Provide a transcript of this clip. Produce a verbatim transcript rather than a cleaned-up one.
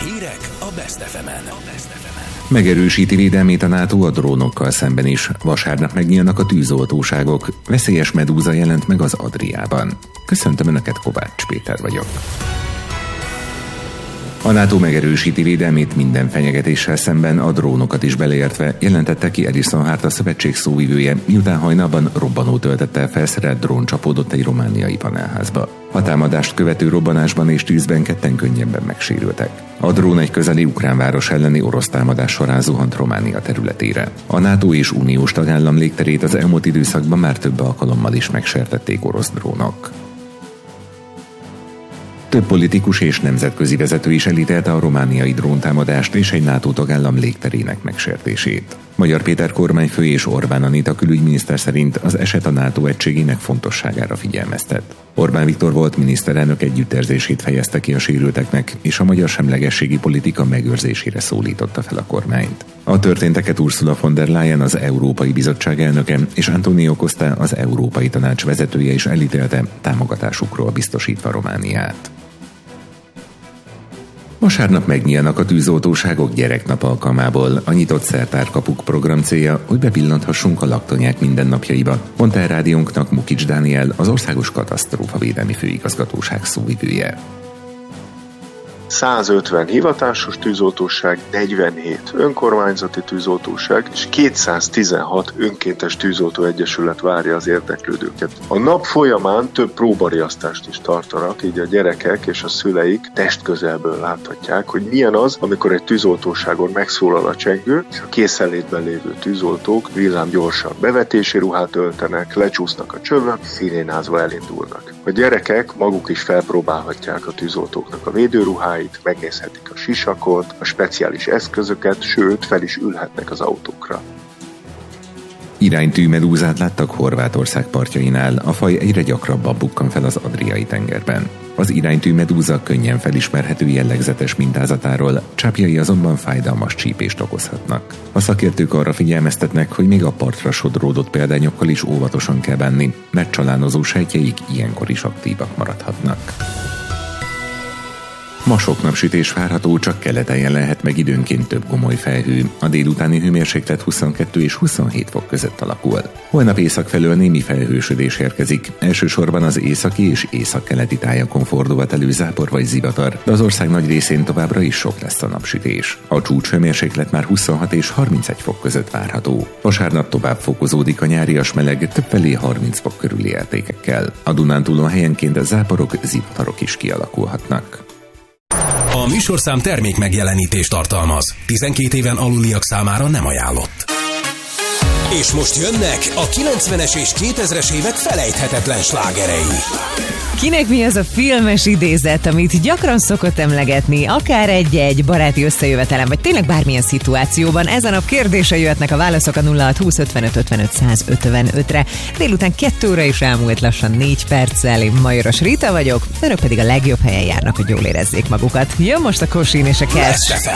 Hírek a Best ef emen. Megerősíti védelmét a NATO a drónokkal szemben is. Vasárnap megnyílnak a tűzoltóságok. Veszélyes medúza jelent meg az Adriában. Köszöntöm Önöket, Kovács Péter vagyok. A NATO megerősíti védelmét minden fenyegetéssel szemben, a drónokat is beleértve, jelentette ki Edison Hart, a szövetség szóvivője, miután hajnalban robbanó töltettel felszerelt drón csapódott egy romániai panelházba. A támadást követő robbanásban és tűzben ketten könnyebben megsérültek. A drón egy közeli ukrán város elleni orosz támadás során zuhant Románia területére. A NATO és uniós tagállam légterét az elmúlt időszakban már több alkalommal is megsértették orosz drónok. Több politikus és nemzetközi vezető is elítélte a romániai dróntámadást és egy NATO tagállam légterének megsértését. Magyar Péter kormányfő és Orbán Anita külügyminiszter szerint az eset a NATO egységének fontosságára figyelmeztet. Orbán Viktor volt miniszterelnök együttérzését fejezte ki a sérülteknek, és a magyar semlegességi politika megőrzésére szólította fel a kormányt. A történteket Ursula von der Leyen, az Európai Bizottság elnöke, és Antonio Costa, az Európai Tanács vezetője is elítélte, támogatásukról biztosítva Romániát. Vasárnap megnyílnak a tűzoltóságok gyereknap alkalmából. A Nyitott Szertárkapuk program célja, hogy bepillanthassunk a laktanyák mindennapjaiba, mondta el rádiónknak Mukics Dániel, az Országos Katasztrófavédelmi Főigazgatóság szóvivője. százötven hivatásos tűzoltóság, negyvenhét önkormányzati tűzoltóság és kétszáztizenhat önkéntes tűzoltó egyesület várja az érdeklődőket. A nap folyamán több próbariasztást is tartanak, így a gyerekek és a szüleik testközelből láthatják, hogy milyen az, amikor egy tűzoltóságon megszólal a csengő, és a készenlétben lévő tűzoltók villám gyorsan bevetési ruhát öltenek, lecsúsznak a csövön, szirénázva elindulnak. A gyerekek maguk is felpróbálhatják a tűzoltóknak a védőruháit, megnézhetik a sisakot, a speciális eszközöket, sőt, fel is ülhetnek az autókra. Iránytű medúzát láttak Horvátország partjainál, a faj egyre gyakrabban bukkan fel az Adriai tengerben. Az iránytű medúza könnyen felismerhető jellegzetes mintázatáról, csápjai azonban fájdalmas csípést okozhatnak. A szakértők arra figyelmeztetnek, hogy még a partra sodródott példányokkal is óvatosan kell bánni, mert csalánozó sejtjeik ilyenkor is aktívak maradhatnak. Ma sok napsütés várható, csak keleten jelenhet meg időnként több gomoly felhő. A délutáni hőmérséklet huszonkettő és huszonhét fok között alakul. Holnap észak felől némi felhősödés érkezik. Elsősorban az északi és északkeleti tájakon fordulhat elő zápor vagy zivatar, de az ország nagy részén továbbra is sok lesz a napsütés. A csúcshőmérséklet már huszonhat és harmincegy fok között várható. Vasárnap tovább fokozódik a nyárias meleg, többfelé harminc fok körüli értékekkel. A Dunántúlon helyenként záporok, zivatarok is kialakulhatnak. A műsorszám termék megjelenítést tartalmaz. tizenkét éven aluliak számára nem ajánlott. És most jönnek a kilencvenes és kétezres évek felejthetetlen slágerei. Kinek mi az a filmes idézet, amit gyakran szokott emlegetni, akár egy-egy baráti összejövetelen, vagy tényleg bármilyen szituációban? Ezen a kérdése jöhetnek a válaszok a nulla hat húsz ötvenöt ötvenöt száz ötvenötre. Délután kettő óra is elmúlt lassan négy perccel. Én Majoros Rita vagyok, önök pedig a legjobb helyen járnak, hogy jól érezzék magukat. Jön most a Kosin és a Cash.